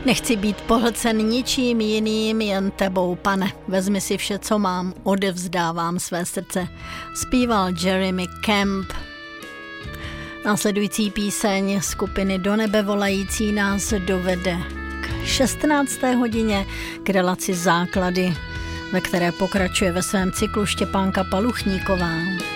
Nechci být pohlcen ničím jiným, jen tebou, Pane. Vezmi si vše, co mám, odevzdávám své srdce. Zpíval Jeremy Camp. Následující píseň skupiny Do nebe volající nás dovede k 16. hodině k relaci Základy, ve které pokračuje ve svém cyklu Štěpánka Paluchníková.